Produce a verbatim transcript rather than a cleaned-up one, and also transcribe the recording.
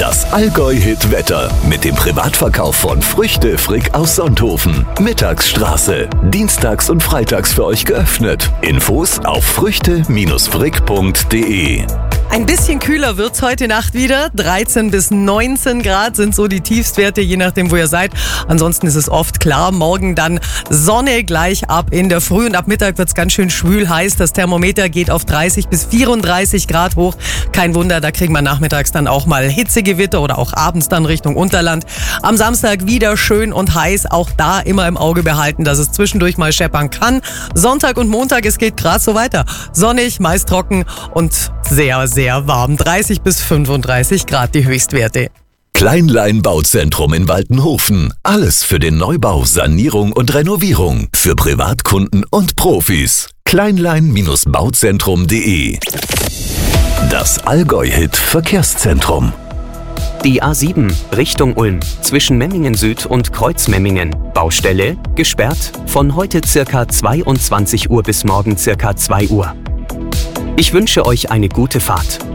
Das Allgäu-Hit-Wetter mit dem Privatverkauf von Früchte Frick aus Sonthofen. Mittagsstraße. Dienstags und freitags für euch geöffnet. Infos auf früchte frick punkt de. Ein bisschen kühler wird's heute Nacht wieder. dreizehn bis neunzehn Grad sind so die Tiefstwerte, je nachdem, wo ihr seid. Ansonsten ist es oft klar. Morgen dann Sonne gleich ab in der Früh und ab Mittag wird's ganz schön schwül heiß. Das Thermometer geht auf dreißig bis vierunddreißig Grad hoch. Kein Wunder, da kriegen wir nachmittags dann auch mal Hitzegewitter oder auch abends dann Richtung Unterland. Am Samstag wieder schön und heiß. Auch da immer im Auge behalten, dass es zwischendurch mal scheppern kann. Sonntag und Montag, es geht gerade so weiter. Sonnig, meist trocken und sehr, sehr warm. dreißig bis fünfunddreißig Grad die Höchstwerte. Kleinlein Bauzentrum in Waltenhofen. Alles für den Neubau, Sanierung und Renovierung. Für Privatkunden und Profis. Kleinlein Bauzentrum punkt de. Das Allgäu-Hit Verkehrszentrum. Die A sieben Richtung Ulm zwischen Memmingen Süd und Kreuzmemmingen. Baustelle gesperrt von heute circa zweiundzwanzig Uhr bis morgen circa zwei Uhr. Ich wünsche euch eine gute Fahrt.